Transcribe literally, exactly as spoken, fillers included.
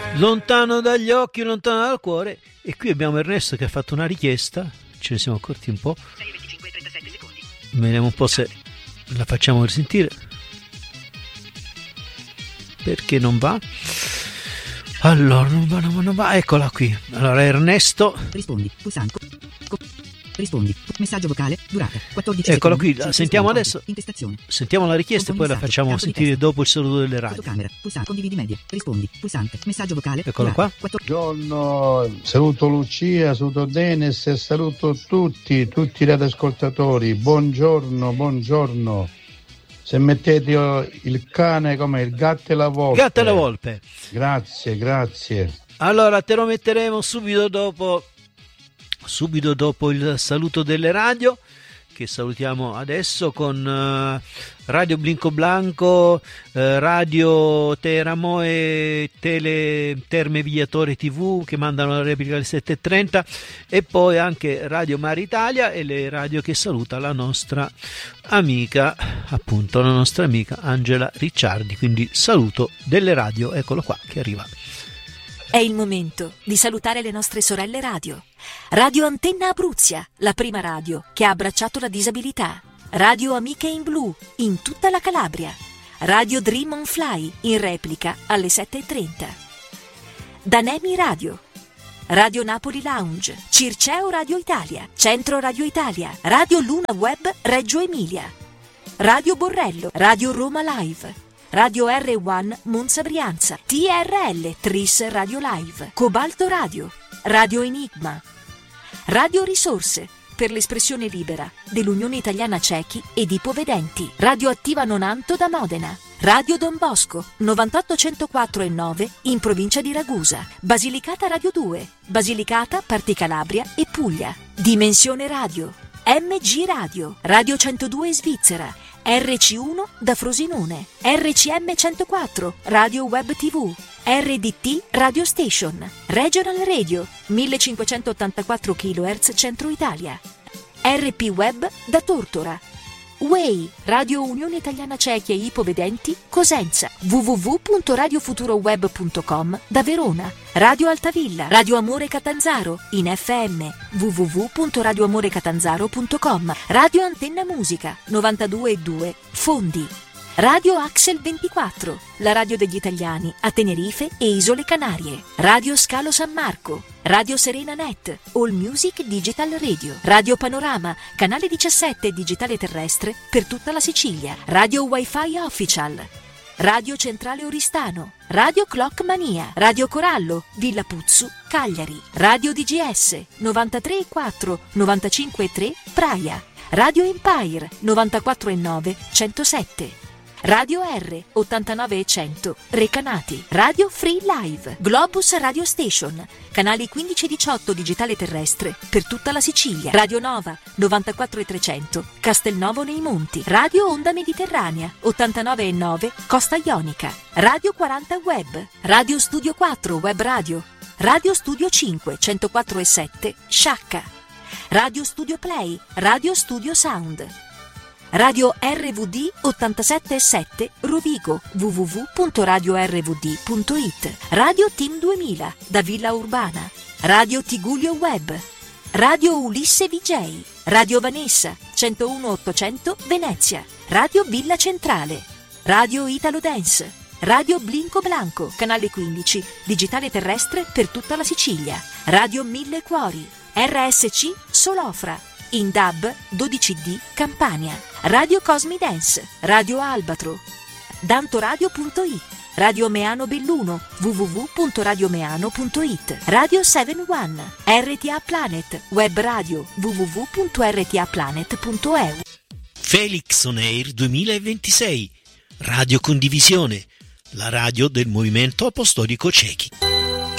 Lontano dagli occhi, lontano dal cuore. E qui abbiamo Ernesto che ha fatto una richiesta, ce ne siamo accorti un po'. Vediamo un po' se la facciamo risentire, perché non va. Allora, non va, non va, non va. Eccola qui. Allora, Ernesto. Rispondi, pulsante. Rispondi, messaggio vocale, durata quattordici Eccola secondi, qui, la sentiamo adesso. Sentiamo la richiesta e poi la facciamo sentire dopo il saluto delle radio. Fotocamera, pulsante, condividi media, rispondi, pulsante, messaggio vocale. Eccola qua. Buongiorno, saluto Lucia, saluto Denis e saluto tutti, tutti i radioascoltatori. Buongiorno, buongiorno. Se mettete il cane come il gatto e la volpe. Gatto e la volpe. Grazie, grazie. Allora, te lo metteremo subito dopo. Subito dopo il saluto delle radio, che salutiamo adesso con uh, Radio Blinco Blanco, uh, Radio Teramo e Tele Terme Vigliatore tivù che mandano la replica alle sette e trenta, e poi anche Radio Mare Italia e le radio che saluta la nostra amica, appunto la nostra amica Angela Ricciardi. Quindi saluto delle radio, eccolo qua che arriva. È il momento di salutare le nostre sorelle radio. Radio Antenna Abruzia, la prima radio che ha abbracciato la disabilità. Radio Amiche in Blu, in tutta la Calabria. Radio Dream on Fly, in replica alle sette e trenta. Danemi Radio. Radio Napoli Lounge, Circeo Radio Italia, Centro Radio Italia, Radio Luna Web Reggio Emilia. Radio Borrello, Radio Roma Live. Radio R uno Monza Brianza, T R L Tris Radio Live, Cobalto Radio, Radio Enigma, Radio Risorse per l'espressione libera dell'Unione Italiana Ciechi ed Ipovedenti, Radio Attiva Nonanto da Modena, Radio Don Bosco novantotto centoquattro e nove in provincia di Ragusa, Basilicata Radio due, Basilicata, Parti Calabria e Puglia, Dimensione Radio, M G Radio, Radio centodue Svizzera, R C uno da Frosinone, R C M centoquattro, Radio Web tivù, R D T Radio Station, Regional Radio, millecinquecentottantaquattro chilohertz Centro Italia, R P Web da Tortora, W E I, Radio Unione Italiana Ciechi e Ipovedenti, Cosenza, w w w punto radio futuro web punto com da Verona, Radio Altavilla, Radio Amore Catanzaro, in F M, w w w punto radio amore catanzaro punto com, Radio Antenna Musica, novantadue e due, Fondi, Radio Axel ventiquattro, la radio degli italiani a Tenerife e Isole Canarie, Radio Scalo San Marco, Radio Serena Net, All Music Digital Radio, Radio Panorama, canale diciassette digitale terrestre per tutta la Sicilia, Radio Wi-Fi Official, Radio Centrale Oristano, Radio Clock Mania, Radio Corallo, Villa Puzzu, Cagliari, Radio D G S, novantatré e quattro, novantacinque e tre, Praia, Radio Empire, novantaquattro e nove, centosette, Radio R, ottantanove e cento, Recanati, Radio Free Live, Globus Radio Station, canali quindici e diciotto digitale terrestre per tutta la Sicilia, Radio Nova, novantaquattro e trecento, Castelnuovo nei Monti, Radio Onda Mediterranea, ottantanove e nove, Costa Ionica, Radio quaranta Web, Radio Studio quattro Web Radio, Radio Studio cinque, centoquattro e sette, Sciacca, Radio Studio Play, Radio Studio Sound, Radio R V D ottantasette e sette Rovigo, w w w punto radio r v d punto i t, Radio Team duemila da Villa Urbana, Radio Tigullio Web, Radio Ulisse V J, Radio Vanessa centouno ottocento Venezia, Radio Villa Centrale, Radio Italo Dance, Radio Blinco Blanco, canale quindici, digitale terrestre per tutta la Sicilia, Radio Mille Cuori, R S C Solofra, in D A B dodici D Campania, Radio Cosmi Dance, Radio Albatro, dantoradio punto it, Radio Meano Belluno, w w w punto radio meano punto i t, Radio sette uno, R T A Planet, Web Radio, w w w punto r t a planet punto e u. Felix On Air duemilaventisei, Radio Condivisione, la radio del Movimento Apostolico Ciechi.